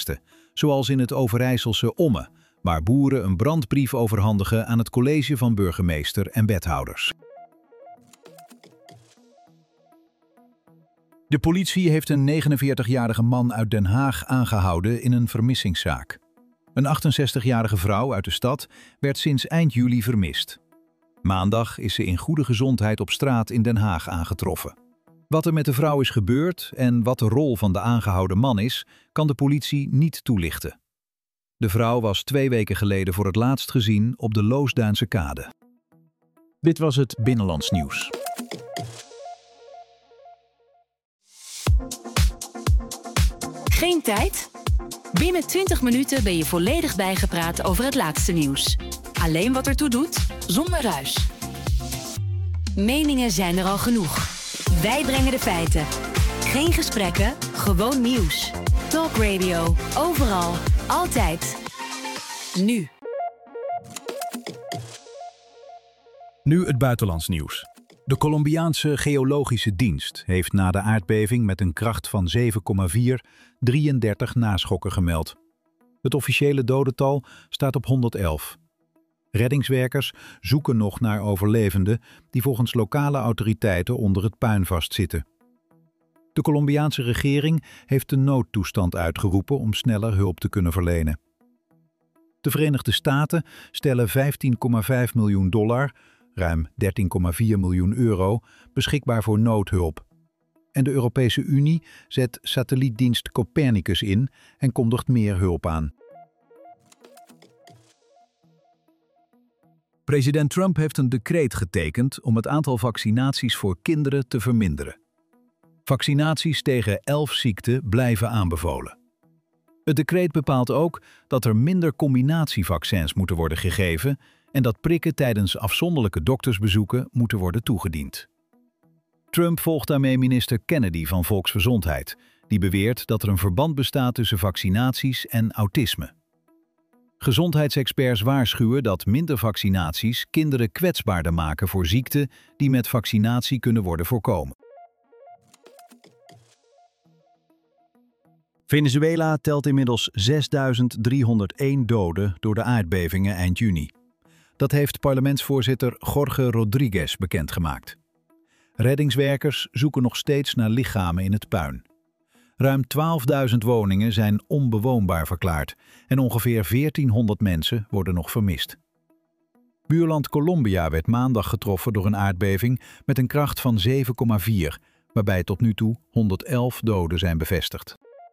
protesten, zoals in het Overijsselse Omme, waar boeren een brandbrief overhandigen aan het college van burgemeester en wethouders. De politie heeft een 49-jarige man uit Den Haag aangehouden in een vermissingszaak. Een 68-jarige vrouw uit de stad werd sinds eind juli vermist. Maandag is ze in goede gezondheid op straat in Den Haag aangetroffen. Wat er met de vrouw is gebeurd en wat de rol van de aangehouden man is, kan de politie niet toelichten. De vrouw was 2 weken geleden voor het laatst gezien op de Loosduinse kade. Dit was het Binnenlands Nieuws. Geen tijd? Binnen 20 minuten ben je volledig bijgepraat over het laatste nieuws. Alleen wat ertoe doet, zonder ruis. Meningen zijn er al genoeg. Wij brengen de feiten. Geen gesprekken, gewoon nieuws. Talk Radio, overal, altijd. Nu. Nu het buitenlands nieuws. De Colombiaanse Geologische Dienst heeft na de aardbeving met een kracht van 7,4 33 naschokken gemeld. Het officiële dodental staat op 111. Reddingswerkers zoeken nog naar overlevenden die volgens lokale autoriteiten onder het puin vastzitten. De Colombiaanse regering heeft de noodtoestand uitgeroepen om sneller hulp te kunnen verlenen. De Verenigde Staten stellen $15,5 miljoen, ruim 13,4 miljoen euro, beschikbaar voor noodhulp. En de Europese Unie zet satellietdienst Copernicus in en kondigt meer hulp aan. President Trump heeft een decreet getekend om het aantal vaccinaties voor kinderen te verminderen. Vaccinaties tegen 11 ziekten blijven aanbevolen. Het decreet bepaalt ook dat er minder combinatievaccins moeten worden gegeven en dat prikken tijdens afzonderlijke doktersbezoeken moeten worden toegediend. Trump volgt daarmee minister Kennedy van Volksgezondheid, die beweert dat er een verband bestaat tussen vaccinaties en autisme. Gezondheidsexperts waarschuwen dat minder vaccinaties kinderen kwetsbaarder maken voor ziekten die met vaccinatie kunnen worden voorkomen. Venezuela telt inmiddels 6.301 doden door de aardbevingen eind juni. Dat heeft parlementsvoorzitter Jorge Rodriguez bekendgemaakt. Reddingswerkers zoeken nog steeds naar lichamen in het puin. Ruim 12.000 woningen zijn onbewoonbaar verklaard en ongeveer 1400 mensen worden nog vermist. Buurland Colombia werd maandag getroffen door een aardbeving met een kracht van 7,4, waarbij tot nu toe 111 doden zijn bevestigd.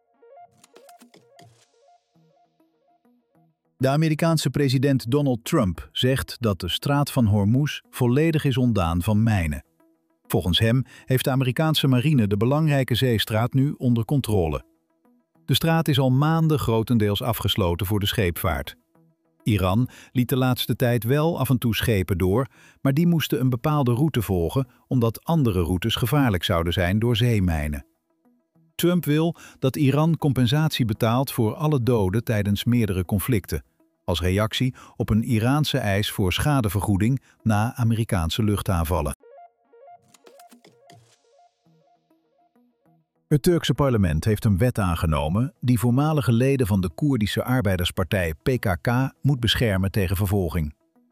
De Amerikaanse president Donald Trump zegt dat de straat van Hormuz volledig is ontdaan van mijnen. Volgens hem heeft de Amerikaanse marine de belangrijke zeestraat nu onder controle. De straat is al maanden grotendeels afgesloten voor de scheepvaart. Iran liet de laatste tijd wel af en toe schepen door, maar die moesten een bepaalde route volgen omdat andere routes gevaarlijk zouden zijn door zeemijnen. Trump wil dat Iran compensatie betaalt voor alle doden tijdens meerdere conflicten, als reactie op een Iraanse eis voor schadevergoeding na Amerikaanse luchtaanvallen. Het Turkse parlement heeft een wet aangenomen die voormalige leden van de Koerdische arbeiderspartij PKK moet beschermen tegen vervolging.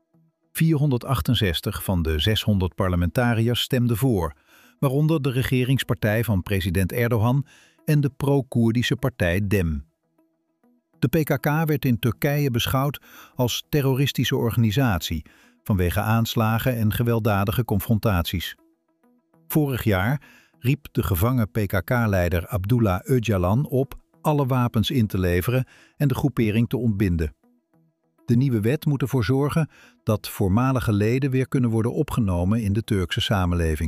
468 van de 600 parlementariërs stemden voor, waaronder de regeringspartij van president Erdogan en de pro-Koerdische partij DEM. De PKK werd in Turkije beschouwd als terroristische organisatie vanwege aanslagen en gewelddadige confrontaties. Vorig jaar riep de gevangen PKK-leider Abdullah Öcalan op alle wapens in te leveren en de groepering te ontbinden. De nieuwe wet moet ervoor zorgen dat voormalige leden weer kunnen worden opgenomen in de Turkse samenleving.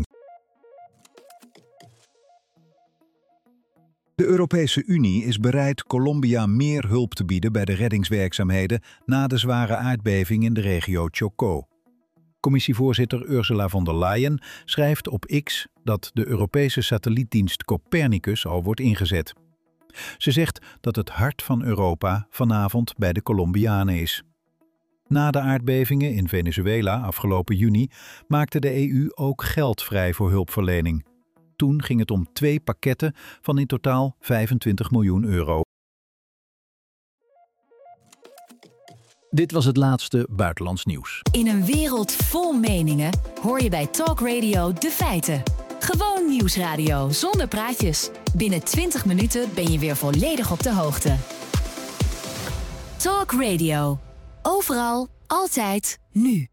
De Europese Unie is bereid Colombia meer hulp te bieden bij de reddingswerkzaamheden na de zware aardbeving in de regio Chocó. Commissievoorzitter Ursula von der Leyen schrijft op X dat de Europese satellietdienst Copernicus al wordt ingezet. Ze zegt dat het hart van Europa vanavond bij de Colombianen is. Na de aardbevingen in Venezuela afgelopen juni maakte de EU ook geld vrij voor hulpverlening. Toen ging het om 2 pakketten van in totaal €25 miljoen. Dit was het laatste buitenlands nieuws. In een wereld vol meningen hoor je bij Talk Radio de feiten. Gewoon nieuwsradio zonder praatjes. Binnen 20 minuten ben je weer volledig op de hoogte. Talk Radio. Overal, altijd, nu.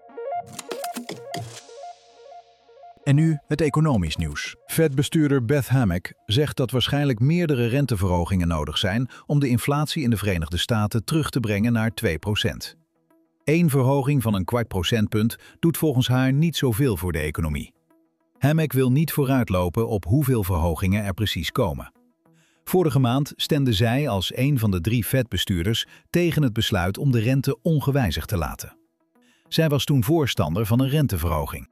En nu het economisch nieuws. Fed-bestuurder Beth Hammack zegt dat waarschijnlijk meerdere renteverhogingen nodig zijn om de inflatie in de Verenigde Staten terug te brengen naar 2%. Eén verhoging van een kwart procentpunt doet volgens haar niet zoveel voor de economie. Hammack wil niet vooruitlopen op hoeveel verhogingen er precies komen. Vorige maand stemde zij als een van de 3 Fed-bestuurders tegen het besluit om de rente ongewijzigd te laten. Zij was toen voorstander van een renteverhoging.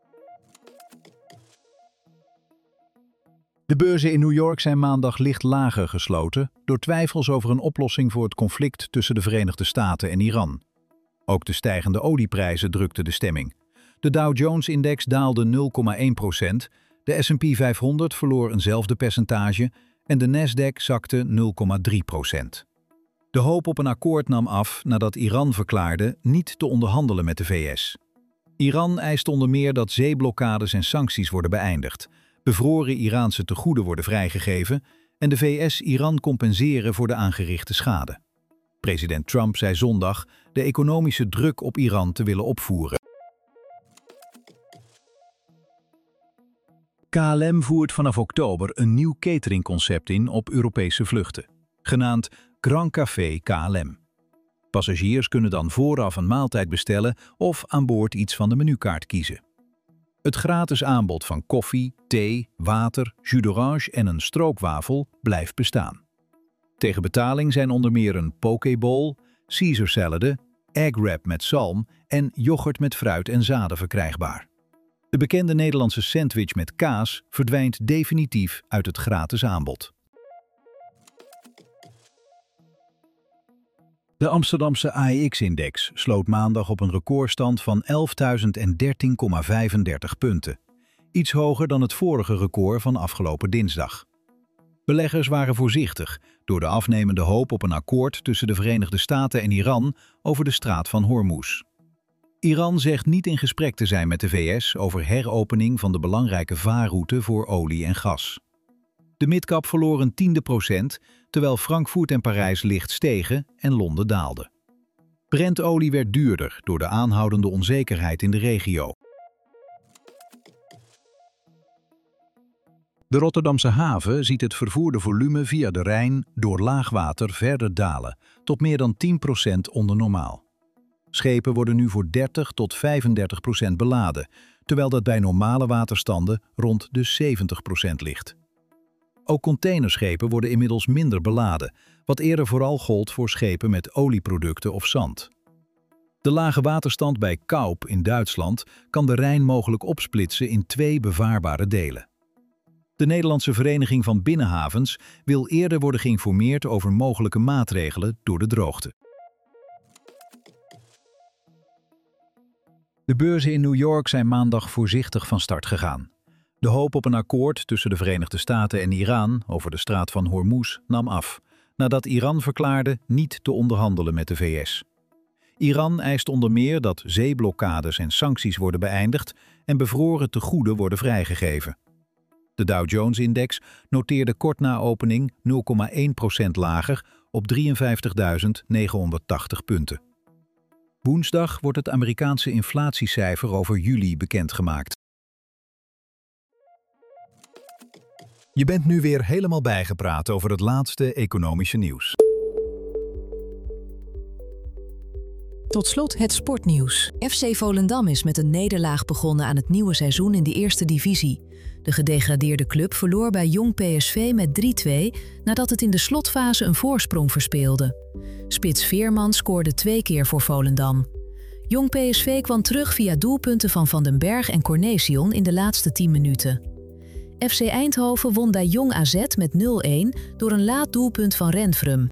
De beurzen in New York zijn maandag licht lager gesloten door twijfels over een oplossing voor het conflict tussen de Verenigde Staten en Iran. Ook de stijgende olieprijzen drukten de stemming. De Dow Jones-index daalde 0,1%, de S&P 500 verloor eenzelfde percentage en de Nasdaq zakte 0,3%. De hoop op een akkoord nam af nadat Iran verklaarde niet te onderhandelen met de VS. Iran eist onder meer dat zeeblokkades en sancties worden beëindigd, bevroren Iraanse tegoeden worden vrijgegeven en de VS Iran compenseren voor de aangerichte schade. President Trump zei zondag de economische druk op Iran te willen opvoeren. KLM voert vanaf oktober een nieuw cateringconcept in op Europese vluchten, genaamd Grand Café KLM. Passagiers kunnen dan vooraf een maaltijd bestellen of aan boord iets van de menukaart kiezen. Het gratis aanbod van koffie, thee, water, jus d'orange en een strookwafel blijft bestaan. Tegen betaling zijn onder meer een pokeball, Caesar salade, egg wrap met zalm en yoghurt met fruit en zaden verkrijgbaar. De bekende Nederlandse sandwich met kaas verdwijnt definitief uit het gratis aanbod. De Amsterdamse AEX-index sloot maandag op een recordstand van 11.013,35 punten. Iets hoger dan het vorige record van afgelopen dinsdag. Beleggers waren voorzichtig door de afnemende hoop op een akkoord tussen de Verenigde Staten en Iran over de straat van Hormuz. Iran zegt niet in gesprek te zijn met de VS over heropening van de belangrijke vaarroute voor olie en gas. De midcap verloor een 0,1%, terwijl Frankfurt en Parijs licht stegen en Londen daalde. Brentolie werd duurder door de aanhoudende onzekerheid in de regio. De Rotterdamse haven ziet het vervoerde volume via de Rijn door laagwater verder dalen, tot meer dan 10% onder normaal. Schepen worden nu voor 30 tot 35% beladen, terwijl dat bij normale waterstanden rond de 70% ligt. Ook containerschepen worden inmiddels minder beladen, wat eerder vooral gold voor schepen met olieproducten of zand. De lage waterstand bij Kaup in Duitsland kan de Rijn mogelijk opsplitsen in 2 bevaarbare delen. De Nederlandse Vereniging van Binnenhavens wil eerder worden geïnformeerd over mogelijke maatregelen door de droogte. De beurzen in New York zijn maandag voorzichtig van start gegaan. De hoop op een akkoord tussen de Verenigde Staten en Iran over de straat van Hormuz nam af, nadat Iran verklaarde niet te onderhandelen met de VS. Iran eist onder meer dat zeeblokkades en sancties worden beëindigd en bevroren tegoeden worden vrijgegeven. De Dow Jones-index noteerde kort na opening 0,1% lager op 53.980 punten. Woensdag wordt het Amerikaanse inflatiecijfer over juli bekendgemaakt. Je bent nu weer helemaal bijgepraat over het laatste economische nieuws. Tot slot het sportnieuws. FC Volendam is met een nederlaag begonnen aan het nieuwe seizoen in de eerste divisie. De gedegradeerde club verloor bij Jong PSV met 3-2 nadat het in de slotfase een voorsprong verspeelde. Spits Veerman scoorde 2 keer voor Volendam. Jong PSV kwam terug via doelpunten van Van den Berg en Cornesion in de laatste 10 minuten. FC Eindhoven won bij Jong AZ met 0-1 door een laat doelpunt van Renfrum.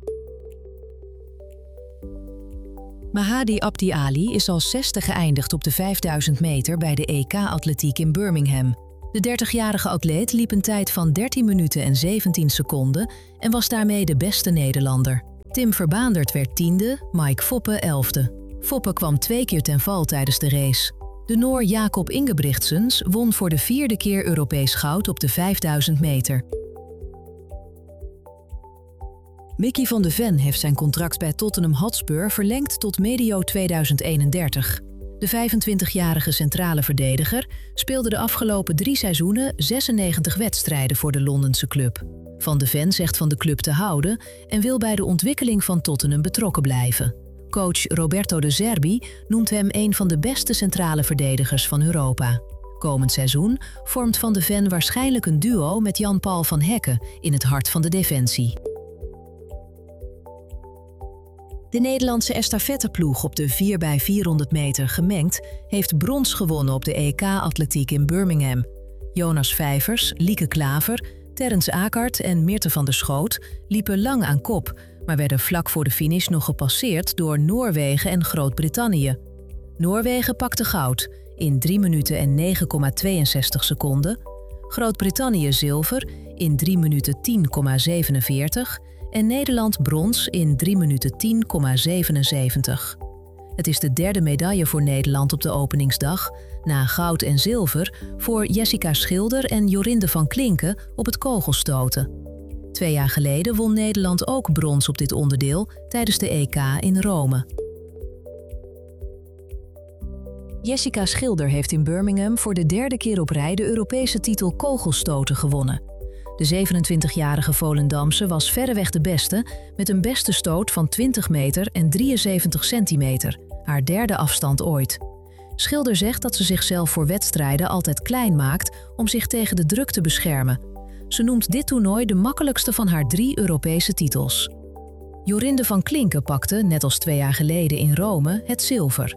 Mahadi Abdi Ali is als 6e geëindigd op de 5000 meter bij de EK-atletiek in Birmingham. De 30-jarige atleet liep een tijd van 13 minuten en 17 seconden en was daarmee de beste Nederlander. Tim Verbaandert werd 10e, Mike Foppe 11e. Foppe kwam 2 keer ten val tijdens de race. De Noor Jakob Ingebrigtsens won voor de 4e keer Europees goud op de 5000 meter. Mickey van de Ven heeft zijn contract bij Tottenham Hotspur verlengd tot medio 2031. De 25-jarige centrale verdediger speelde de afgelopen 3 seizoenen 96 wedstrijden voor de Londense club. Van de Ven zegt van de club te houden en wil bij de ontwikkeling van Tottenham betrokken blijven. Coach Roberto De Zerbi noemt hem een van de beste centrale verdedigers van Europa. Komend seizoen vormt Van de Ven waarschijnlijk een duo met Jan-Paul van Hekken in het hart van de defensie. De Nederlandse estafetteploeg op de 4x400 meter gemengd heeft brons gewonnen op de EK-atletiek in Birmingham. Jonas Vijvers, Lieke Klaver, Terrence Akert en Meerte van der Schoot liepen lang aan kop, maar werden vlak voor de finish nog gepasseerd door Noorwegen en Groot-Brittannië. Noorwegen pakte goud in 3 minuten en 9,62 seconden, Groot-Brittannië zilver in 3 minuten 10,47 en Nederland brons in 3 minuten 10,77. Het is de 3e medaille voor Nederland op de openingsdag, na goud en zilver voor Jessica Schilder en Jorinde van Klinken op het kogelstoten. 2 jaar geleden won Nederland ook brons op dit onderdeel tijdens de EK in Rome. Jessica Schilder heeft in Birmingham voor de 3e keer op rij de Europese titel kogelstoten gewonnen. De 27-jarige Volendamse was verreweg de beste, met een beste stoot van 20 meter en 73 centimeter, haar 3e afstand ooit. Schilder zegt dat ze zichzelf voor wedstrijden altijd klein maakt om zich tegen de druk te beschermen. Ze noemt dit toernooi de makkelijkste van haar 3 Europese titels. Jorinde van Klinken pakte, net als 2 jaar geleden in Rome, het zilver.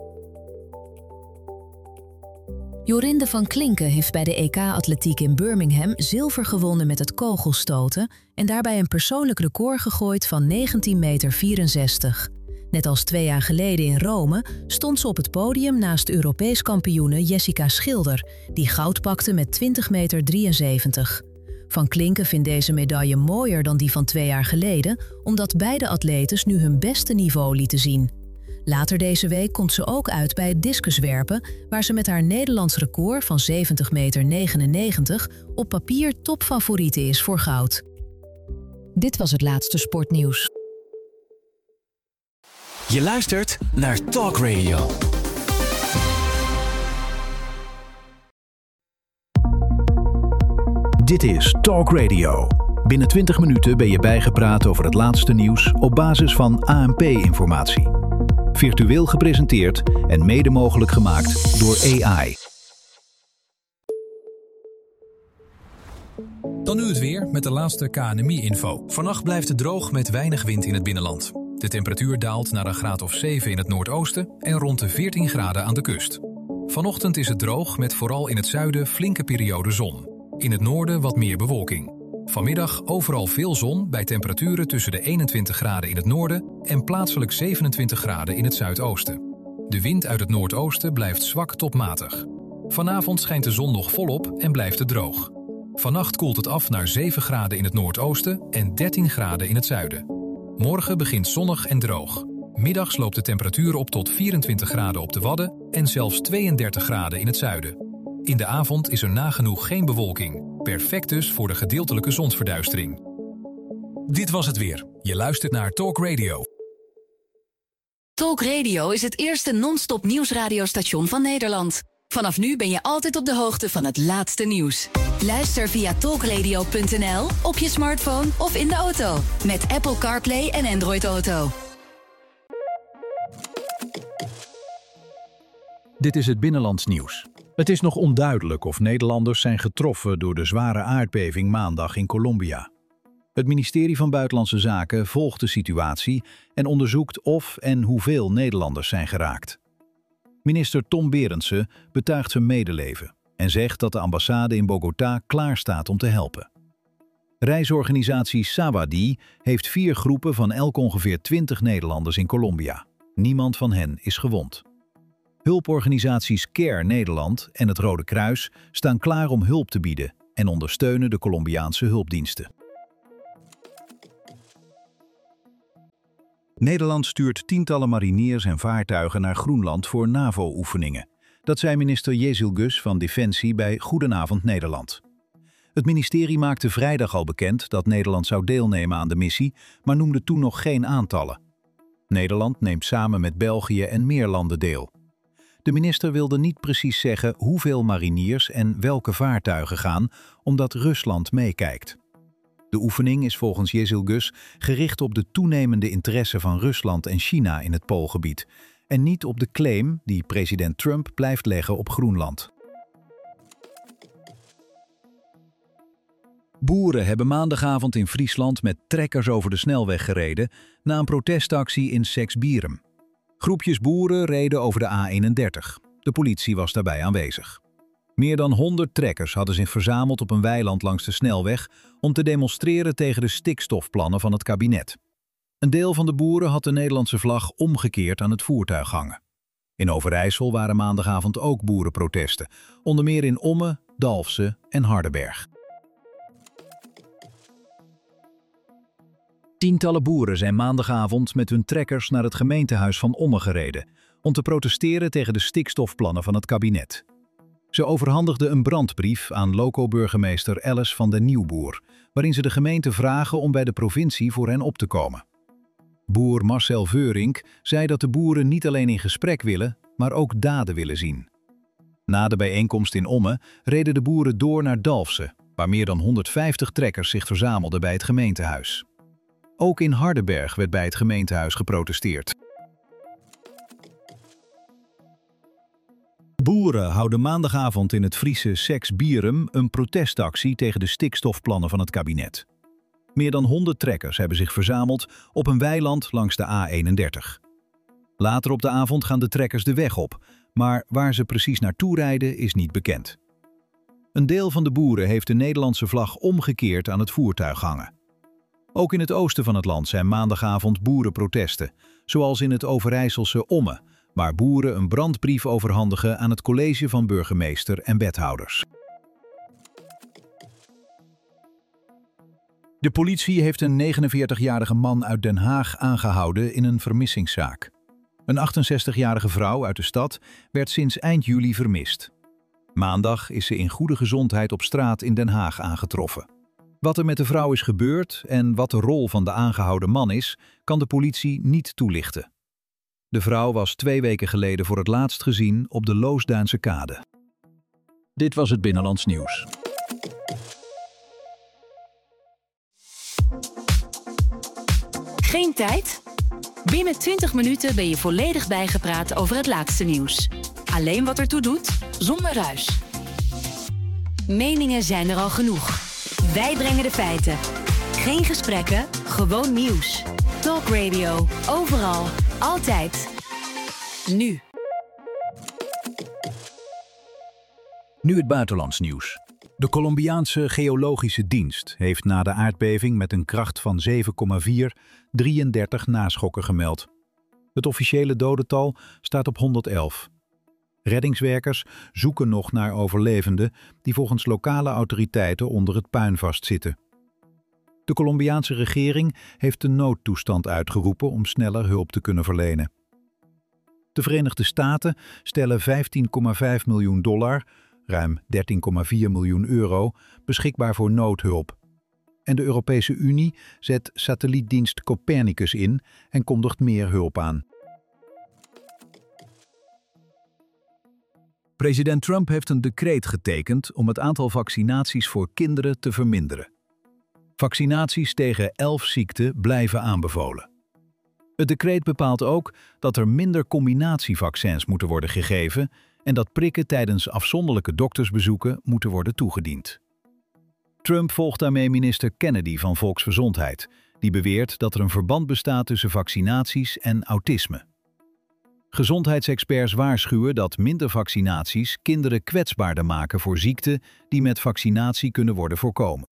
Jorinde van Klinken heeft bij de EK-atletiek in Birmingham zilver gewonnen met het kogelstoten en daarbij een persoonlijk record gegooid van 19,64 meter. Net als 2 jaar geleden in Rome stond ze op het podium naast Europees kampioene Jessica Schilder, die goud pakte met 20,73 meter. Van Klinken vindt deze medaille mooier dan die van 2 jaar geleden, omdat beide atletes nu hun beste niveau lieten zien. Later deze week komt ze ook uit bij het discuswerpen, waar ze met haar Nederlands record van 70,99 meter op papier topfavoriete is voor goud. Dit was het laatste sportnieuws. Je luistert naar Talk Radio. Dit is Talk Radio. Binnen 20 minuten ben je bijgepraat over het laatste nieuws op basis van ANP-informatie. Virtueel gepresenteerd en mede mogelijk gemaakt door AI. Dan nu het weer met de laatste KNMI-info. Vannacht blijft het droog met weinig wind in het binnenland. De temperatuur daalt naar een graad of 7 in het noordoosten en rond de 14 graden aan de kust. Vanochtend is het droog met vooral in het zuiden flinke periode zon. In het noorden wat meer bewolking. Vanmiddag overal veel zon bij temperaturen tussen de 21 graden in het noorden en plaatselijk 27 graden in het zuidoosten. De wind uit het noordoosten blijft zwak tot matig. Vanavond schijnt de zon nog volop en blijft het droog. Vannacht koelt het af naar 7 graden in het noordoosten en 13 graden in het zuiden. Morgen begint zonnig en droog. Middags loopt de temperatuur op tot 24 graden op de Wadden en zelfs 32 graden in het zuiden. In de avond is er nagenoeg geen bewolking. Perfect dus voor de gedeeltelijke zonsverduistering. Dit was het weer. Je luistert naar Talk Radio. Talk Radio is het eerste non-stop nieuwsradiostation van Nederland. Vanaf nu ben je altijd op de hoogte van het laatste nieuws. Luister via talkradio.nl, op je smartphone of in de auto. Met Apple CarPlay en Android Auto. Dit is het binnenlands nieuws. Het is nog onduidelijk of Nederlanders zijn getroffen door de zware aardbeving maandag in Colombia. Het ministerie van Buitenlandse Zaken volgt de situatie en onderzoekt of en hoeveel Nederlanders zijn geraakt. Minister Tom Berendsen betuigt zijn medeleven en zegt dat de ambassade in Bogota klaar staat om te helpen. Reisorganisatie Sawadi heeft 4 groepen van elk ongeveer 20 Nederlanders in Colombia. Niemand van hen is gewond. Hulporganisaties CARE Nederland en het Rode Kruis staan klaar om hulp te bieden en ondersteunen de Colombiaanse hulpdiensten. Nederland stuurt tientallen mariniers en vaartuigen naar Groenland voor NAVO-oefeningen. Dat zei minister Jezil Gus van Defensie bij Goedenavond Nederland. Het ministerie maakte vrijdag al bekend dat Nederland zou deelnemen aan de missie, maar noemde toen nog geen aantallen. Nederland neemt samen met België en meer landen deel. De minister wilde niet precies zeggen hoeveel mariniers en welke vaartuigen gaan, omdat Rusland meekijkt. De oefening is volgens Jezil Gus gericht op de toenemende interesse van Rusland en China in het Poolgebied en niet op de claim die president Trump blijft leggen op Groenland. Boeren hebben maandagavond in Friesland met trekkers over de snelweg gereden na een protestactie in Seksbierum. Groepjes boeren reden over de A31. De politie was daarbij aanwezig. Meer dan 100 trekkers hadden zich verzameld op een weiland langs de snelweg om te demonstreren tegen de stikstofplannen van het kabinet. Een deel van de boeren had de Nederlandse vlag omgekeerd aan het voertuig hangen. In Overijssel waren maandagavond ook boerenprotesten, onder meer in Ommen, Dalfsen en Hardenberg. Tientallen boeren zijn maandagavond met hun trekkers naar het gemeentehuis van Ommen gereden om te protesteren tegen de stikstofplannen van het kabinet. Ze overhandigden een brandbrief aan loco-burgemeester Alice van den Nieuwboer, waarin ze de gemeente vragen om bij de provincie voor hen op te komen. Boer Marcel Veurink zei dat de boeren niet alleen in gesprek willen, maar ook daden willen zien. Na de bijeenkomst in Ommen reden de boeren door naar Dalfsen, waar meer dan 150 trekkers zich verzamelden bij het gemeentehuis. Ook in Hardenberg werd bij het gemeentehuis geprotesteerd. Boeren houden maandagavond in het Friese Seksbierum een protestactie tegen de stikstofplannen van het kabinet. Meer dan 100 trekkers hebben zich verzameld op een weiland langs de A31. Later op de avond gaan de trekkers de weg op, maar waar ze precies naartoe rijden is niet bekend. Een deel van de boeren heeft de Nederlandse vlag omgekeerd aan het voertuig hangen. Ook in het oosten van het land zijn maandagavond boerenprotesten, zoals in het Overijsselse Ommen, waar boeren een brandbrief overhandigen aan het college van burgemeester en wethouders. De politie heeft een 49-jarige man uit Den Haag aangehouden in een vermissingszaak. Een 68-jarige vrouw uit de stad werd sinds eind juli vermist. Maandag is ze in goede gezondheid op straat in Den Haag aangetroffen. Wat er met de vrouw is gebeurd en wat de rol van de aangehouden man is, kan de politie niet toelichten. De vrouw was 2 weken geleden voor het laatst gezien op de Loosduinse kade. Dit was het Binnenlands Nieuws. Geen tijd? Binnen 20 minuten ben je volledig bijgepraat over het laatste nieuws. Alleen wat ertoe doet, zonder ruis. Meningen zijn er al genoeg. Wij brengen de feiten. Geen gesprekken, gewoon nieuws. Talk Radio, overal, altijd. Nu. Nu het buitenlands nieuws. De Colombiaanse Geologische Dienst heeft na de aardbeving met een kracht van 7,4 33 naschokken gemeld. Het officiële dodental staat op 111. Reddingswerkers zoeken nog naar overlevenden die volgens lokale autoriteiten onder het puin vastzitten. De Colombiaanse regering heeft de noodtoestand uitgeroepen om sneller hulp te kunnen verlenen. De Verenigde Staten stellen $15,5 miljoen, ruim 13,4 miljoen euro, beschikbaar voor noodhulp. En de Europese Unie zet satellietdienst Copernicus in en kondigt meer hulp aan. President Trump heeft een decreet getekend om het aantal vaccinaties voor kinderen te verminderen. Vaccinaties tegen 11 ziekten blijven aanbevolen. Het decreet bepaalt ook dat er minder combinatievaccins moeten worden gegeven en dat prikken tijdens afzonderlijke doktersbezoeken moeten worden toegediend. Trump volgt daarmee minister Kennedy van Volksgezondheid, die beweert dat er een verband bestaat tussen vaccinaties en autisme. Gezondheidsexperts waarschuwen dat minder vaccinaties kinderen kwetsbaarder maken voor ziekten die met vaccinatie kunnen worden voorkomen.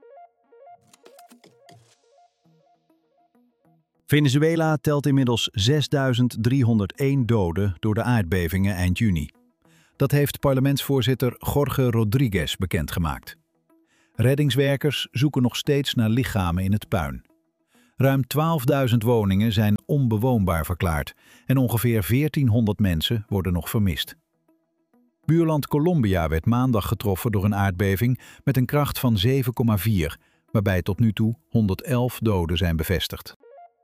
Venezuela telt inmiddels 6.301 doden door de aardbevingen eind juni. Dat heeft parlementsvoorzitter Jorge Rodriguez bekendgemaakt. Reddingswerkers zoeken nog steeds naar lichamen in het puin. Ruim 12.000 woningen zijn onbewoonbaar verklaard en ongeveer 1400 mensen worden nog vermist. Buurland Colombia werd maandag getroffen door een aardbeving met een kracht van 7,4, waarbij tot nu toe 111 doden zijn bevestigd.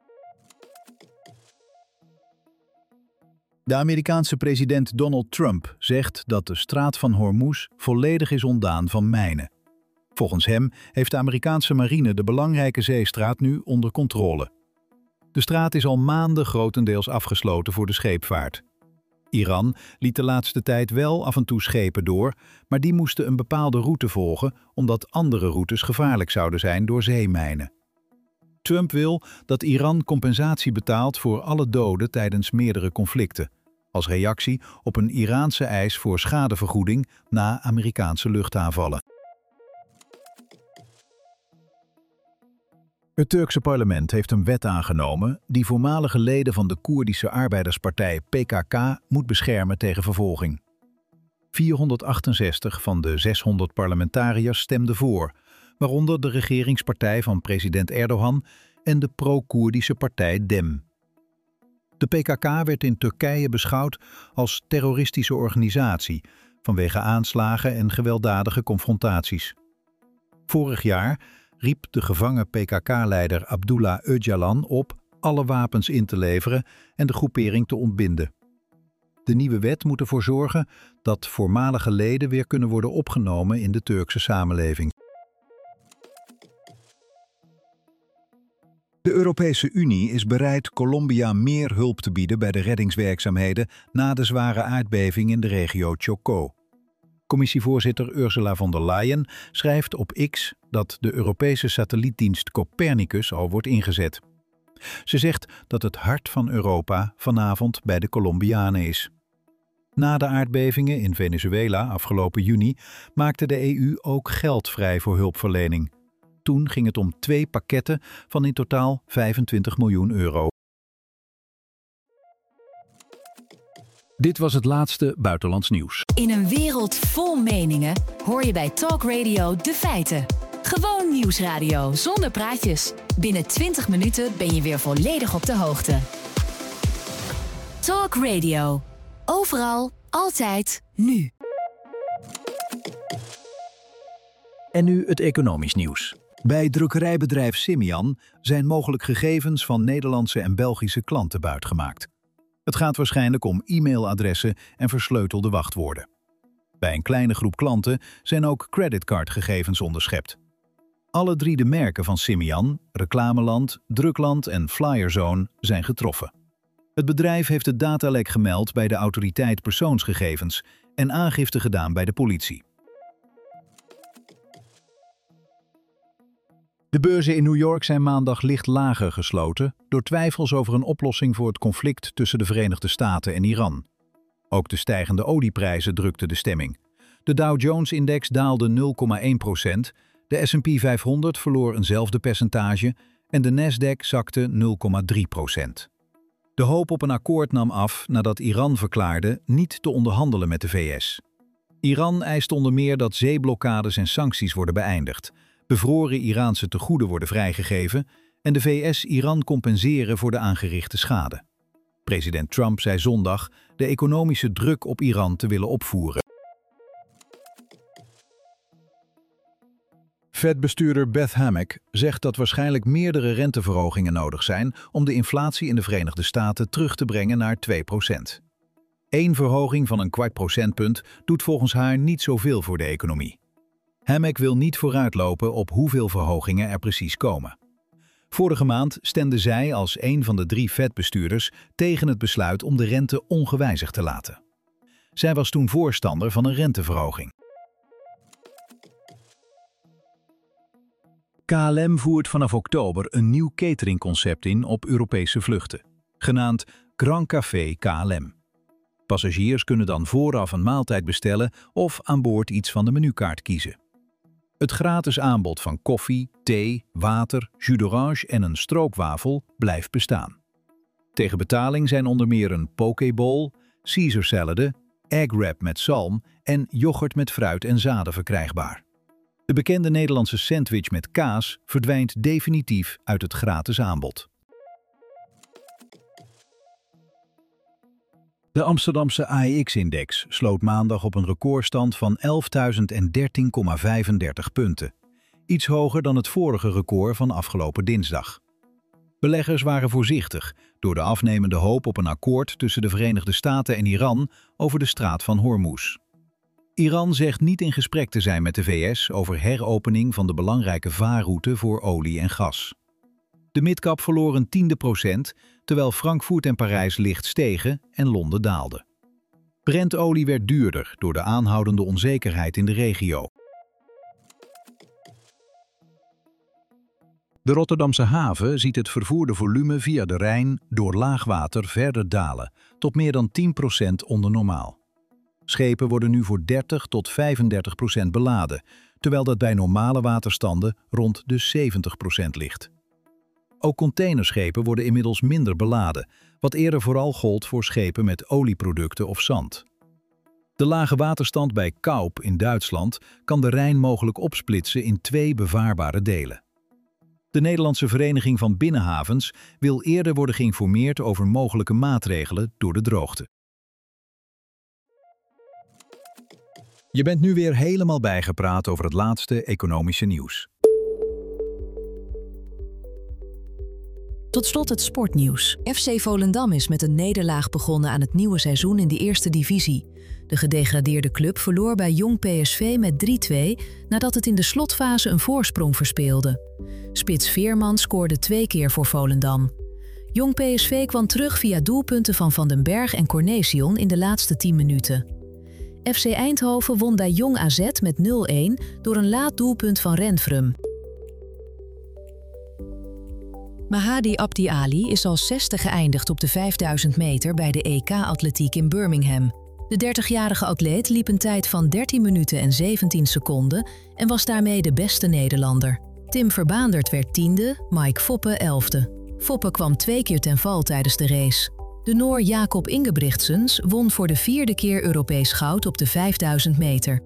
De Amerikaanse president Donald Trump zegt dat de straat van Hormuz volledig is ontdaan van mijnen. Volgens hem heeft de Amerikaanse marine de belangrijke zeestraat nu onder controle. De straat is al maanden grotendeels afgesloten voor de scheepvaart. Iran liet de laatste tijd wel af en toe schepen door, maar die moesten een bepaalde route volgen omdat andere routes gevaarlijk zouden zijn door zeemijnen. Trump wil dat Iran compensatie betaalt voor alle doden tijdens meerdere conflicten, als reactie op een Iraanse eis voor schadevergoeding na Amerikaanse luchtaanvallen. Het Turkse parlement heeft een wet aangenomen die voormalige leden van de Koerdische arbeiderspartij PKK moet beschermen tegen vervolging. 468 van de 600 parlementariërs stemden voor, waaronder de regeringspartij van president Erdogan en de pro-Koerdische partij DEM. De PKK werd in Turkije beschouwd als terroristische organisatie vanwege aanslagen en gewelddadige confrontaties. Vorig jaar riep de gevangen PKK-leider Abdullah Öcalan op alle wapens in te leveren en de groepering te ontbinden. De nieuwe wet moet ervoor zorgen dat voormalige leden weer kunnen worden opgenomen in de Turkse samenleving. De Europese Unie is bereid Colombia meer hulp te bieden bij de reddingswerkzaamheden na de zware aardbeving in de regio Chocó. Commissievoorzitter Ursula von der Leyen schrijft op X dat de Europese satellietdienst Copernicus al wordt ingezet. Ze zegt dat het hart van Europa vanavond bij de Colombianen is. Na de aardbevingen in Venezuela afgelopen juni maakte de EU ook geld vrij voor hulpverlening. Toen ging het om 2 pakketten van in totaal 25 miljoen euro. Dit was het laatste buitenlands nieuws. In een wereld vol meningen hoor je bij Talk Radio de feiten. Gewoon nieuwsradio zonder praatjes. Binnen 20 minuten ben je weer volledig op de hoogte. Talk Radio. Overal, altijd, nu. En nu het economisch nieuws. Bij drukkerijbedrijf Simian zijn mogelijk gegevens van Nederlandse en Belgische klanten buitgemaakt. Het gaat waarschijnlijk om e-mailadressen en versleutelde wachtwoorden. Bij een kleine groep klanten zijn ook creditcardgegevens onderschept. Alle 3 de merken van Simian, Reclameland, Drukland en Flyerzone zijn getroffen. Het bedrijf heeft het datalek gemeld bij de autoriteit persoonsgegevens en aangifte gedaan bij de politie. De beurzen in New York zijn maandag licht lager gesloten door twijfels over een oplossing voor het conflict tussen de Verenigde Staten en Iran. Ook de stijgende olieprijzen drukten de stemming. De Dow Jones-index daalde 0,1%, de S&P 500 verloor eenzelfde percentage en de Nasdaq zakte 0,3%. De hoop op een akkoord nam af nadat Iran verklaarde niet te onderhandelen met de VS. Iran eist onder meer dat zeeblokkades en sancties worden beëindigd, bevroren Iraanse tegoeden worden vrijgegeven en de VS Iran compenseren voor de aangerichte schade. President Trump zei zondag de economische druk op Iran te willen opvoeren. Fed-bestuurder Beth Hammack zegt dat waarschijnlijk meerdere renteverhogingen nodig zijn om de inflatie in de Verenigde Staten terug te brengen naar 2%. 1 verhoging van een kwart procentpunt doet volgens haar niet zoveel voor de economie. Hammack wil niet vooruitlopen op hoeveel verhogingen er precies komen. Vorige maand stemde zij als een van de 3 Fed-bestuurders tegen het besluit om de rente ongewijzigd te laten. Zij was toen voorstander van een renteverhoging. KLM voert vanaf oktober een nieuw cateringconcept in op Europese vluchten, genaamd Grand Café KLM. Passagiers kunnen dan vooraf een maaltijd bestellen of aan boord iets van de menukaart kiezen. Het gratis aanbod van koffie, thee, water, jus d'orange en een strookwafel blijft bestaan. Tegen betaling zijn onder meer een pokeball, Caesar salade, egg wrap met zalm en yoghurt met fruit en zaden verkrijgbaar. De bekende Nederlandse sandwich met kaas verdwijnt definitief uit het gratis aanbod. De Amsterdamse AEX-index sloot maandag op een recordstand van 11.013,35 punten. Iets hoger dan het vorige record van afgelopen dinsdag. Beleggers waren voorzichtig door de afnemende hoop op een akkoord tussen de Verenigde Staten en Iran over de straat van Hormuz. Iran zegt niet in gesprek te zijn met de VS over heropening van de belangrijke vaarroute voor olie en gas. De midcap verloor een 0,1%, terwijl Frankfurt en Parijs licht stegen en Londen daalde. Brentolie werd duurder door de aanhoudende onzekerheid in de regio. De Rotterdamse haven ziet het vervoerde volume via de Rijn door laagwater verder dalen, tot meer dan 10% onder normaal. Schepen worden nu voor 30 tot 35% beladen, terwijl dat bij normale waterstanden rond de 70% ligt. Ook containerschepen worden inmiddels minder beladen, wat eerder vooral gold voor schepen met olieproducten of zand. De lage waterstand bij Kaup in Duitsland kan de Rijn mogelijk opsplitsen in 2 bevaarbare delen. De Nederlandse Vereniging van Binnenhavens wil eerder worden geïnformeerd over mogelijke maatregelen door de droogte. Je bent nu weer helemaal bijgepraat over het laatste economische nieuws. Tot slot het sportnieuws. FC Volendam is met een nederlaag begonnen aan het nieuwe seizoen in de eerste divisie. De gedegradeerde club verloor bij Jong PSV met 3-2 nadat het in de slotfase een voorsprong verspeelde. Spits Veerman scoorde 2 keer voor Volendam. Jong PSV kwam terug via doelpunten van Van den Berg en Cornesion in de laatste 10 minuten. FC Eindhoven won bij Jong AZ met 0-1 door een laat doelpunt van Renfrum. Mahadi Abdi Ali is als 6e geëindigd op de 5000 meter bij de EK-atletiek in Birmingham. De 30-jarige atleet liep een tijd van 13 minuten en 17 seconden en was daarmee de beste Nederlander. Tim Verbaandert werd 10e, Mike Foppe 11e. Foppe kwam 2 keer ten val tijdens de race. De Noor Jacob Ingebrigtsens won voor de 4e keer Europees goud op de 5000 meter.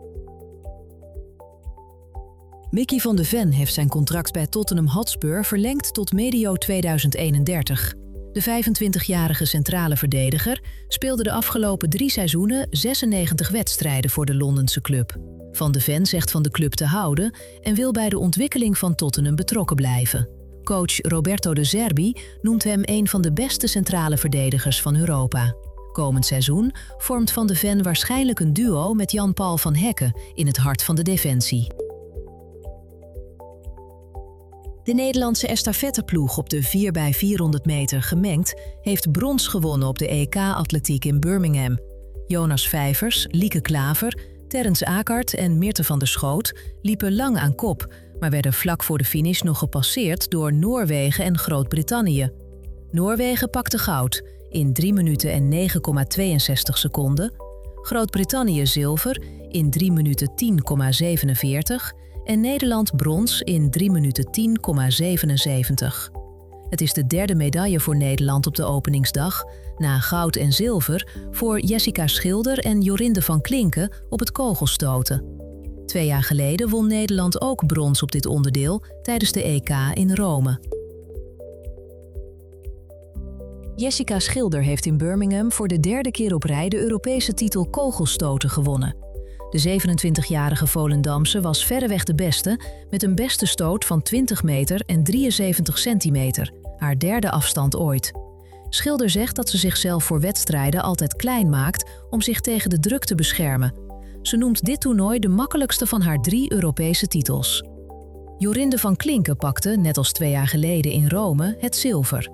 Mickey van de Ven heeft zijn contract bij Tottenham Hotspur verlengd tot medio 2031. De 25-jarige centrale verdediger speelde de afgelopen 3 seizoenen 96 wedstrijden voor de Londense club. Van de Ven zegt van de club te houden en wil bij de ontwikkeling van Tottenham betrokken blijven. Coach Roberto De Zerbi noemt hem een van de beste centrale verdedigers van Europa. Komend seizoen vormt Van de Ven waarschijnlijk een duo met Jan-Paul van Hekken in het hart van de defensie. De Nederlandse estafetteploeg op de 4x400 meter gemengd heeft brons gewonnen op de EK-atletiek in Birmingham. Jonas Vijvers, Lieke Klaver, Terrence Akert en Meerte van der Schoot liepen lang aan kop, maar werden vlak voor de finish nog gepasseerd door Noorwegen en Groot-Brittannië. Noorwegen pakte goud in 3 minuten en 9,62 seconden, Groot-Brittannië zilver in 3 minuten 10,47 en Nederland brons in 3 minuten 10,77. Het is de 3e medaille voor Nederland op de openingsdag, na goud en zilver voor Jessica Schilder en Jorinde van Klinken op het kogelstoten. 2 jaar geleden won Nederland ook brons op dit onderdeel tijdens de EK in Rome. Jessica Schilder heeft in Birmingham voor de 3e keer op rij de Europese titel kogelstoten gewonnen. De 27-jarige Volendamse was verreweg de beste, met een beste stoot van 20 meter en 73 centimeter, haar 3e afstand ooit. Schilder zegt dat ze zichzelf voor wedstrijden altijd klein maakt om zich tegen de druk te beschermen. Ze noemt dit toernooi de makkelijkste van haar 3 Europese titels. Jorinde van Klinken pakte, net als 2 jaar geleden in Rome, het zilver.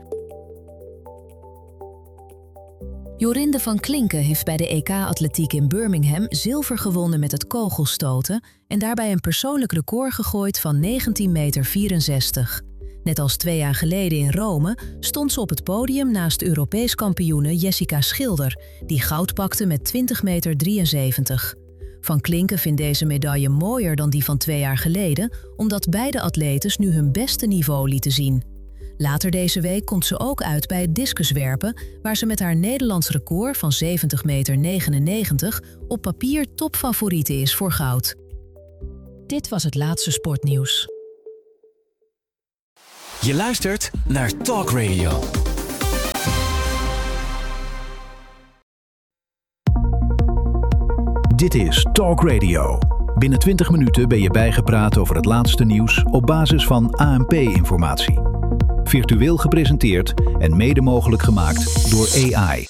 Jorinde van Klinken heeft bij de EK-atletiek in Birmingham zilver gewonnen met het kogelstoten en daarbij een persoonlijk record gegooid van 19,64 meter. Net als 2 jaar geleden in Rome stond ze op het podium naast Europees kampioene Jessica Schilder, die goud pakte met 20,73 meter. Van Klinken vindt deze medaille mooier dan die van 2 jaar geleden, omdat beide atletes nu hun beste niveau lieten zien. Later deze week komt ze ook uit bij het discuswerpen, waar ze met haar Nederlands record van 70,99 meter op papier topfavoriete is voor goud. Dit was het laatste sportnieuws. Je luistert naar Talk Radio. Dit is Talk Radio. Binnen 20 minuten ben je bijgepraat over het laatste nieuws op basis van ANP-informatie. Virtueel gepresenteerd en mede mogelijk gemaakt door AI.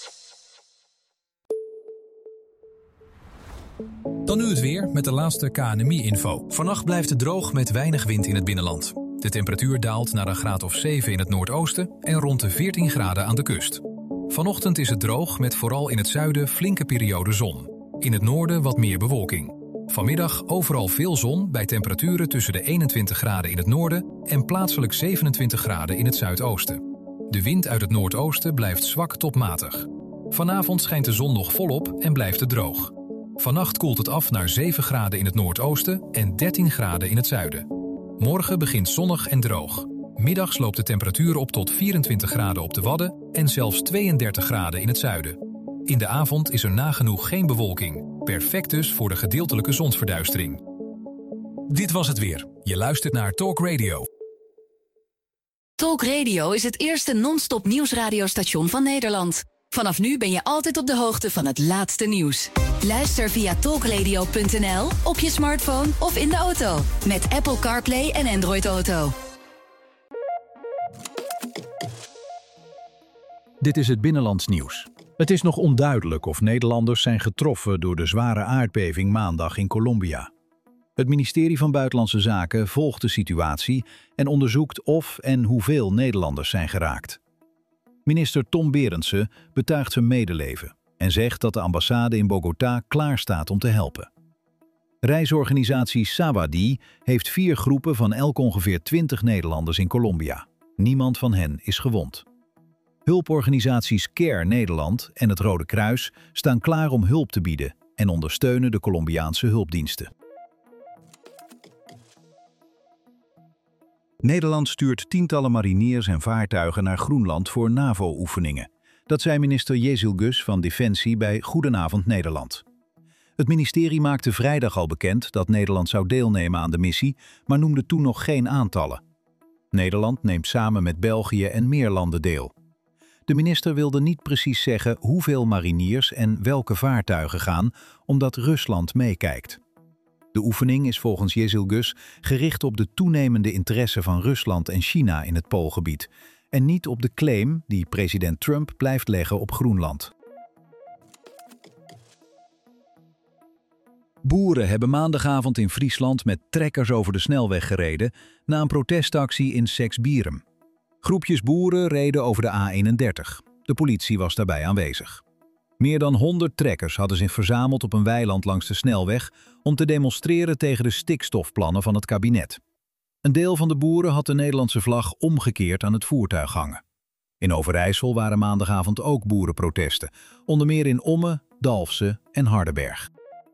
Dan nu het weer met de laatste KNMI-info. Vannacht blijft het droog met weinig wind in het binnenland. De temperatuur daalt naar een graad of 7 in het noordoosten en rond de 14 graden aan de kust. Vanochtend is het droog met vooral in het zuiden flinke periode zon. In het noorden wat meer bewolking. Vanmiddag overal veel zon bij temperaturen tussen de 21 graden in het noorden en plaatselijk 27 graden in het zuidoosten. De wind uit het noordoosten blijft zwak tot matig. Vanavond schijnt de zon nog volop en blijft het droog. Vannacht koelt het af naar 7 graden in het noordoosten en 13 graden in het zuiden. Morgen begint zonnig en droog. Middags loopt de temperatuur op tot 24 graden op de Wadden en zelfs 32 graden in het zuiden. In de avond is er nagenoeg geen bewolking. Perfect dus voor de gedeeltelijke zonsverduistering. Dit was het weer. Je luistert naar Talk Radio. Talk Radio is het eerste non-stop nieuwsradiostation van Nederland. Vanaf nu ben je altijd op de hoogte van het laatste nieuws. Luister via talkradio.nl, op je smartphone of in de auto. Met Apple CarPlay en Android Auto. Dit is het binnenlands nieuws. Het is nog onduidelijk of Nederlanders zijn getroffen door de zware aardbeving maandag in Colombia. Het ministerie van Buitenlandse Zaken volgt de situatie en onderzoekt of en hoeveel Nederlanders zijn geraakt. Minister Tom Berendsen betuigt zijn medeleven en zegt dat de ambassade in Bogota klaar staat om te helpen. Reisorganisatie Sabadie heeft 4 groepen van elk ongeveer 20 Nederlanders in Colombia. Niemand van hen is gewond. Hulporganisaties CARE Nederland en het Rode Kruis staan klaar om hulp te bieden en ondersteunen de Colombiaanse hulpdiensten. Nederland stuurt tientallen mariniers en vaartuigen naar Groenland voor NAVO-oefeningen. Dat zei minister Jezil Gus van Defensie bij Goedenavond Nederland. Het ministerie maakte vrijdag al bekend dat Nederland zou deelnemen aan de missie, maar noemde toen nog geen aantallen. Nederland neemt samen met België en meer landen deel. De minister wilde niet precies zeggen hoeveel mariniers en welke vaartuigen gaan, omdat Rusland meekijkt. De oefening is volgens Jezil Gus gericht op de toenemende interesse van Rusland en China in het Poolgebied en niet op de claim die president Trump blijft leggen op Groenland. Boeren hebben maandagavond in Friesland met trekkers over de snelweg gereden na een protestactie in Seksbierum. Groepjes boeren reden over de A31. De politie was daarbij aanwezig. Meer dan 100 trekkers hadden zich verzameld op een weiland langs de snelweg om te demonstreren tegen de stikstofplannen van het kabinet. Een deel van de boeren had de Nederlandse vlag omgekeerd aan het voertuig hangen. In Overijssel waren maandagavond ook boerenprotesten, onder meer in Ommen, Dalfsen en Hardenberg.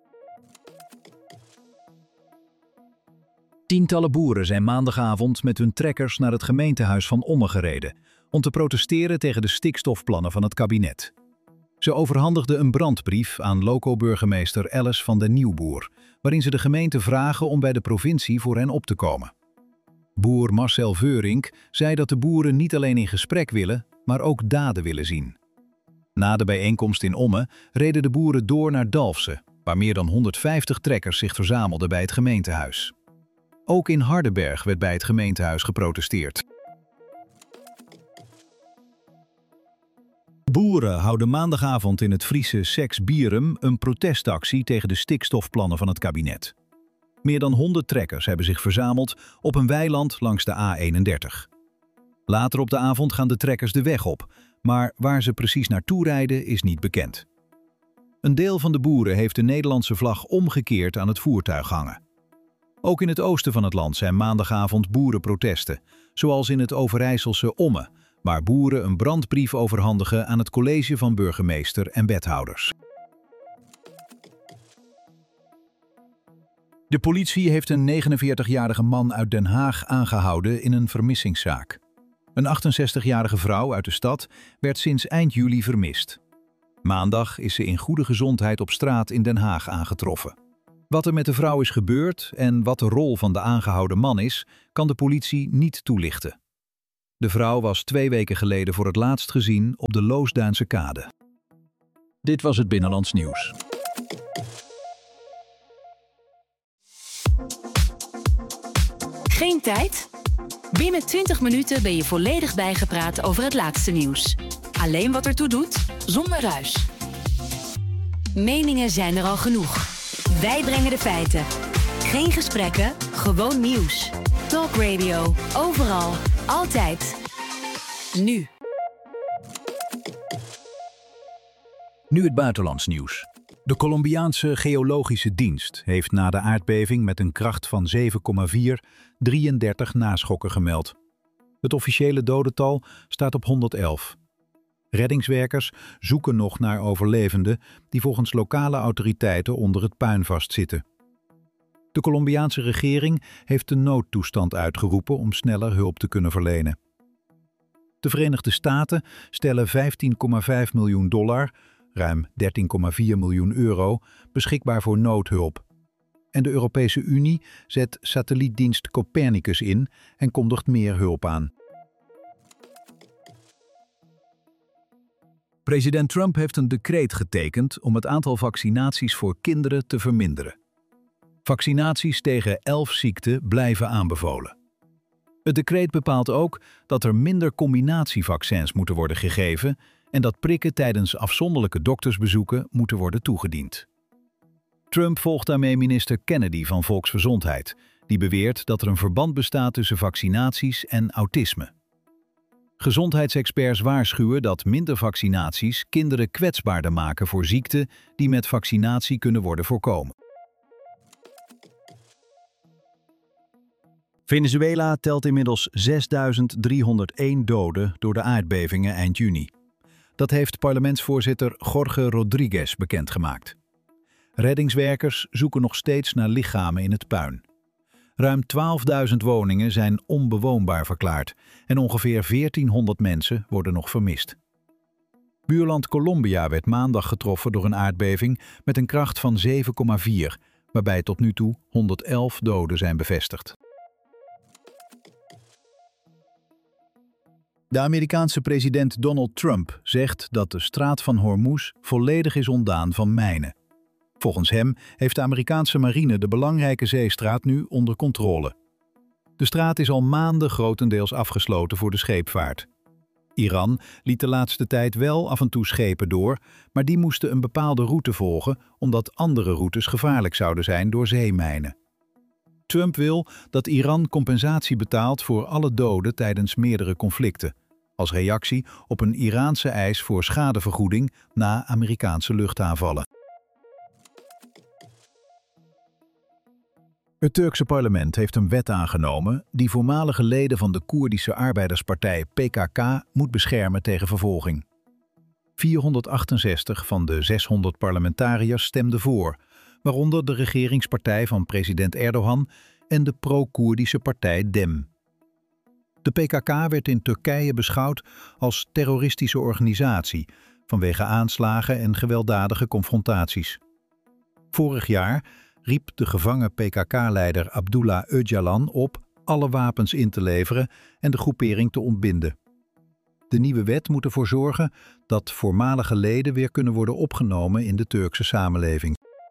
Tientallen boeren zijn maandagavond met hun trekkers naar het gemeentehuis van Ommen gereden om te protesteren tegen de stikstofplannen van het kabinet. Ze overhandigden een brandbrief aan loco-burgemeester Alice van den Nieuwboer, waarin ze de gemeente vragen om bij de provincie voor hen op te komen. Boer Marcel Veurink zei dat de boeren niet alleen in gesprek willen, maar ook daden willen zien. Na de bijeenkomst in Ommen reden de boeren door naar Dalfsen, waar meer dan 150 trekkers zich verzamelden bij het gemeentehuis. Ook in Hardenberg werd bij het gemeentehuis geprotesteerd. Boeren houden maandagavond in het Friese Seksbierum een protestactie tegen de stikstofplannen van het kabinet. Meer dan 100 trekkers hebben zich verzameld op een weiland langs de A31. Later op de avond gaan de trekkers de weg op, maar waar ze precies naartoe rijden is niet bekend. Een deel van de boeren heeft de Nederlandse vlag omgekeerd aan het voertuig hangen. Ook in het oosten van het land zijn maandagavond boerenprotesten, zoals in het Overijsselse Ommen, waar boeren een brandbrief overhandigen aan het college van burgemeester en wethouders. De politie heeft een 49-jarige man uit Den Haag aangehouden in een vermissingszaak. Een 68-jarige vrouw uit de stad werd sinds eind juli vermist. Maandag is ze in goede gezondheid op straat in Den Haag aangetroffen. Wat er met de vrouw is gebeurd en wat de rol van de aangehouden man is, kan de politie niet toelichten. De vrouw was 2 weken geleden voor het laatst gezien op de Loosduinse kade. Dit was het Binnenlands Nieuws. Geen tijd? Binnen 20 minuten ben je volledig bijgepraat over het laatste nieuws. Alleen wat ertoe doet, zonder ruis. Meningen zijn er al genoeg. Wij brengen de feiten. Geen gesprekken, gewoon nieuws. Talk Radio, overal, altijd. Nu. Nu het buitenlands nieuws. De Colombiaanse Geologische Dienst heeft na de aardbeving met een kracht van 7,4 33 naschokken gemeld. Het officiële dodental staat op 111. Reddingswerkers zoeken nog naar overlevenden die volgens lokale autoriteiten onder het puin vastzitten. De Colombiaanse regering heeft de noodtoestand uitgeroepen om sneller hulp te kunnen verlenen. De Verenigde Staten stellen $15,5 miljoen, ruim 13,4 miljoen euro, beschikbaar voor noodhulp. En de Europese Unie zet satellietdienst Copernicus in en kondigt meer hulp aan. President Trump heeft een decreet getekend om het aantal vaccinaties voor kinderen te verminderen. Vaccinaties tegen 11 ziekten blijven aanbevolen. Het decreet bepaalt ook dat er minder combinatievaccins moeten worden gegeven en dat prikken tijdens afzonderlijke doktersbezoeken moeten worden toegediend. Trump volgt daarmee minister Kennedy van Volksgezondheid, die beweert dat er een verband bestaat tussen vaccinaties en autisme. Gezondheidsexperts waarschuwen dat minder vaccinaties kinderen kwetsbaarder maken voor ziekten die met vaccinatie kunnen worden voorkomen. Venezuela telt inmiddels 6.301 doden door de aardbevingen eind juni. Dat heeft parlementsvoorzitter Jorge Rodriguez bekendgemaakt. Reddingswerkers zoeken nog steeds naar lichamen in het puin. Ruim 12.000 woningen zijn onbewoonbaar verklaard en ongeveer 1400 mensen worden nog vermist. Buurland Colombia werd maandag getroffen door een aardbeving met een kracht van 7,4, waarbij tot nu toe 111 doden zijn bevestigd. De Amerikaanse president Donald Trump zegt dat de straat van Hormuz volledig is ontdaan van mijnen. Volgens hem heeft de Amerikaanse marine de belangrijke zeestraat nu onder controle. De straat is al maanden grotendeels afgesloten voor de scheepvaart. Iran liet de laatste tijd wel af en toe schepen door, maar die moesten een bepaalde route volgen omdat andere routes gevaarlijk zouden zijn door zeemijnen. Trump wil dat Iran compensatie betaalt voor alle doden tijdens meerdere conflicten, als reactie op een Iraanse eis voor schadevergoeding na Amerikaanse luchtaanvallen. Het Turkse parlement heeft een wet aangenomen die voormalige leden van de Koerdische arbeiderspartij PKK moet beschermen tegen vervolging. 468 van de 600 parlementariërs stemden voor, waaronder de regeringspartij van president Erdogan en de pro-Koerdische partij DEM. De PKK werd in Turkije beschouwd als terroristische organisatie vanwege aanslagen en gewelddadige confrontaties. Vorig jaar riep de gevangen PKK-leider Abdullah Öcalan op alle wapens in te leveren en de groepering te ontbinden. De nieuwe wet moet ervoor zorgen dat voormalige leden weer kunnen worden opgenomen in de Turkse samenleving.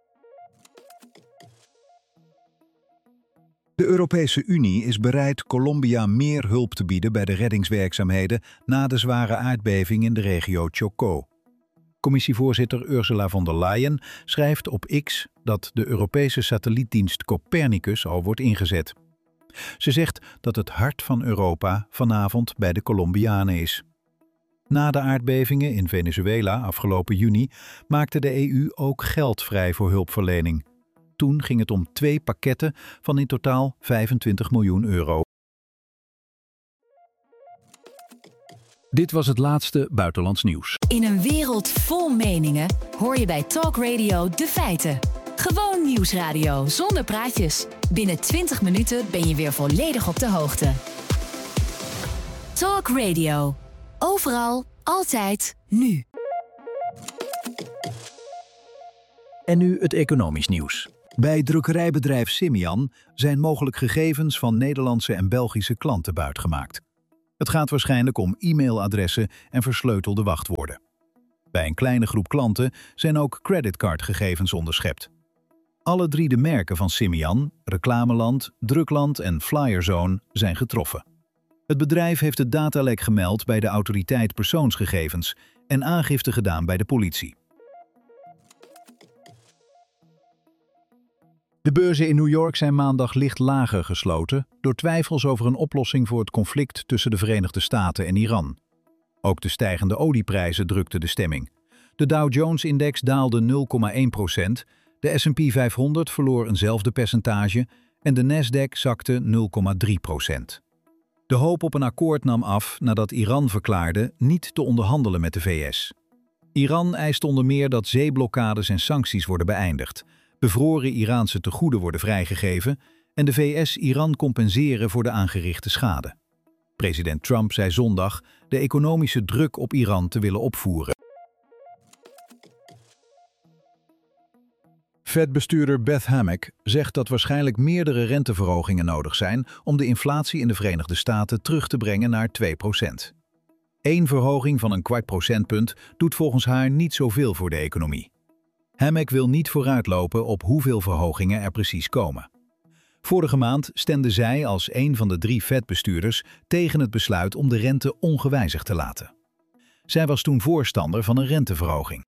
De Europese Unie is bereid Colombia meer hulp te bieden bij de reddingswerkzaamheden na de zware aardbeving in de regio Chocó. Commissievoorzitter Ursula von der Leyen schrijft op X dat de Europese satellietdienst Copernicus al wordt ingezet. Ze zegt dat het hart van Europa vanavond bij de Colombianen is. Na de aardbevingen in Venezuela afgelopen juni maakte de EU ook geld vrij voor hulpverlening. Toen ging het om 2 pakketten van in totaal 25 miljoen euro. Dit was het laatste buitenlands nieuws. In een wereld vol meningen hoor je bij Talk Radio de feiten. Gewoon nieuwsradio zonder praatjes. Binnen 20 minuten ben je weer volledig op de hoogte. Talk Radio. Overal, altijd, nu. En nu het economisch nieuws. Bij drukkerijbedrijf Simian zijn mogelijk gegevens van Nederlandse en Belgische klanten buitgemaakt. Het gaat waarschijnlijk om e-mailadressen en versleutelde wachtwoorden. Bij een kleine groep klanten zijn ook creditcardgegevens onderschept. Alle 3 de merken van Simian, Reclameland, Drukland en Flyerzone zijn getroffen. Het bedrijf heeft het datalek gemeld bij de autoriteit persoonsgegevens en aangifte gedaan bij de politie. De beurzen in New York zijn maandag licht lager gesloten door twijfels over een oplossing voor het conflict tussen de Verenigde Staten en Iran. Ook de stijgende olieprijzen drukten de stemming. De Dow Jones-index daalde 0,1%, de S&P 500 verloor eenzelfde percentage en de Nasdaq zakte 0,3%. De hoop op een akkoord nam af nadat Iran verklaarde niet te onderhandelen met de VS. Iran eist onder meer dat zeeblokkades en sancties worden beëindigd, bevroren Iraanse tegoeden worden vrijgegeven en de VS Iran compenseren voor de aangerichte schade. President Trump zei zondag de economische druk op Iran te willen opvoeren. Fed-bestuurder Beth Hammack zegt dat waarschijnlijk meerdere renteverhogingen nodig zijn om de inflatie in de Verenigde Staten terug te brengen naar 2%. 1 verhoging van een kwart procentpunt doet volgens haar niet zoveel voor de economie. Hammack wil niet vooruitlopen op hoeveel verhogingen er precies komen. Vorige maand stemde zij als een van de 3 Fed-bestuurders tegen het besluit om de rente ongewijzigd te laten. Zij was toen voorstander van een renteverhoging.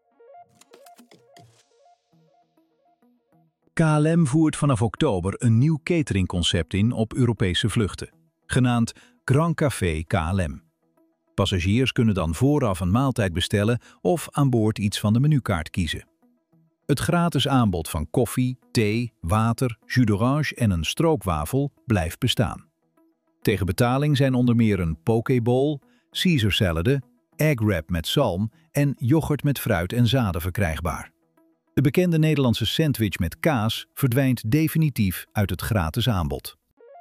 KLM voert vanaf oktober een nieuw cateringconcept in op Europese vluchten, genaamd Grand Café KLM. Passagiers kunnen dan vooraf een maaltijd bestellen of aan boord iets van de menukaart kiezen. Het gratis aanbod van koffie, thee, water, jus d'orange en een strookwafel blijft bestaan. Tegen betaling zijn onder meer een pokeball, Caesar salade, egg wrap met zalm en yoghurt met fruit en zaden verkrijgbaar. De bekende Nederlandse sandwich met kaas verdwijnt definitief uit het gratis aanbod.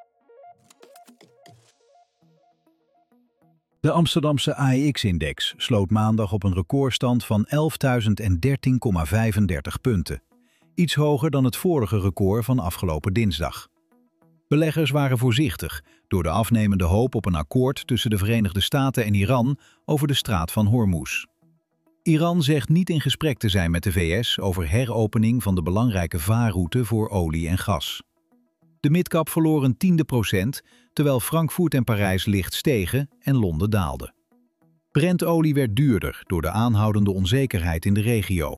De Amsterdamse AEX-index sloot maandag op een recordstand van 11.013,35 punten. Iets hoger dan het vorige record van afgelopen dinsdag. Beleggers waren voorzichtig door de afnemende hoop op een akkoord tussen de Verenigde Staten en Iran over de straat van Hormuz. Iran zegt niet in gesprek te zijn met de VS over heropening van de belangrijke vaarroute voor olie en gas. De midcap verloor een 0,1%, terwijl Frankfurt en Parijs licht stegen en Londen daalde. Brentolie werd duurder door de aanhoudende onzekerheid in de regio.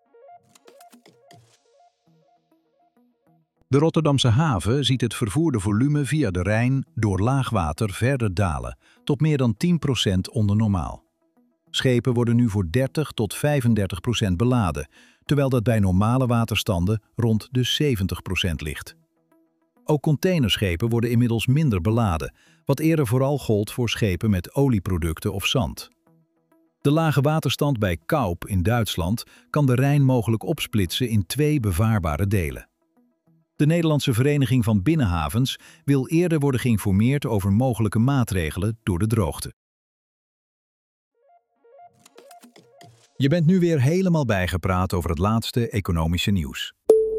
De Rotterdamse haven ziet het vervoerde volume via de Rijn door laagwater verder dalen, tot meer dan 10% onder normaal. Schepen worden nu voor 30 tot 35% beladen, terwijl dat bij normale waterstanden rond de 70% ligt. Ook containerschepen worden inmiddels minder beladen, wat eerder vooral gold voor schepen met olieproducten of zand. De lage waterstand bij Kaup in Duitsland kan de Rijn mogelijk opsplitsen in 2 bevaarbare delen. De Nederlandse Vereniging van Binnenhavens wil eerder worden geïnformeerd over mogelijke maatregelen door de droogte. Je bent nu weer helemaal bijgepraat over het laatste economische nieuws.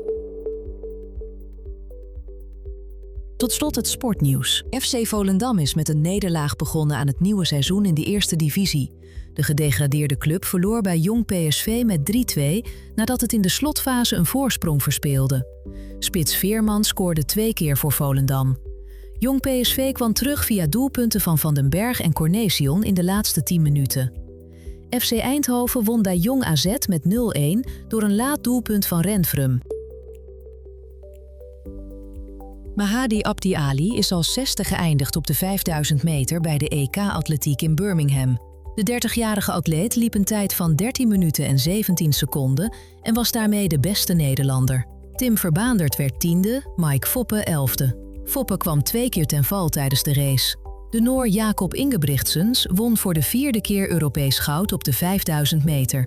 Tot slot het sportnieuws. FC Volendam is met een nederlaag begonnen aan het nieuwe seizoen in de eerste divisie. De gedegradeerde club verloor bij Jong PSV met 3-2 nadat het in de slotfase een voorsprong verspeelde. Spits Veerman scoorde 2 keer voor Volendam. Jong PSV kwam terug via doelpunten van Van den Berg en Cornesion in de laatste 10 minuten. FC Eindhoven won bij Jong AZ met 0-1 door een laat doelpunt van Renfrum. Mahadi Abdi Ali is als 6e geëindigd op de 5000 meter bij de EK-atletiek in Birmingham. De 30-jarige atleet liep een tijd van 13 minuten en 17 seconden en was daarmee de beste Nederlander. Tim Verbaandert werd 10e, Mike Foppe 11e. Foppe kwam 2 keer ten val tijdens de race. De Noor Jacob Ingebrigtsens won voor de 4e keer Europees goud op de 5000 meter.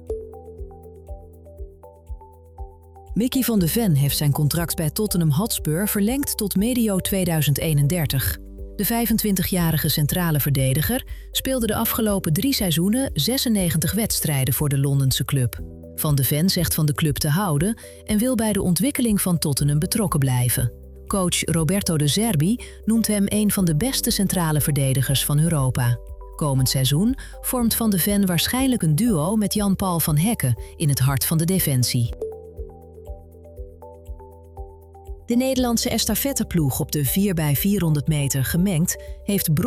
Mickey van de Ven heeft zijn contract bij Tottenham Hotspur verlengd tot medio 2031. De 25-jarige centrale verdediger speelde de afgelopen 3 seizoenen 96 wedstrijden voor de Londense club. Van de Ven zegt van de club te houden en wil bij de ontwikkeling van Tottenham betrokken blijven. Coach Roberto De Zerbi noemt hem een van de beste centrale verdedigers van Europa. Komend seizoen vormt Van de Ven waarschijnlijk een duo met Jan-Paul van Hekken in het hart van de defensie. De Nederlandse estafetteploeg op de 4x400 meter gemengd heeft